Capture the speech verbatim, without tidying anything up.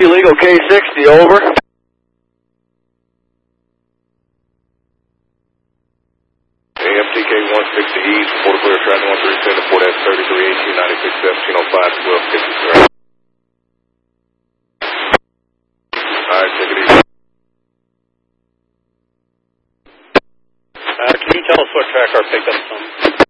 Illegal K sixty, over. A M T K one sixty East, Port Clear, traffic one three seven, Port F thirty-three eighteen ninety-six seventeen oh five twelve fifty-three. Alright, take it easy. Uh, can you tell us what track our pickup's on?